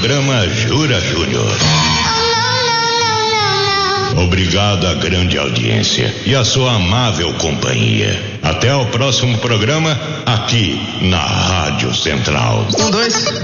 programa Jura Júnior. Obrigado à grande audiência e à sua amável companhia. Até o próximo programa, aqui na Rádio Central. 1, 2.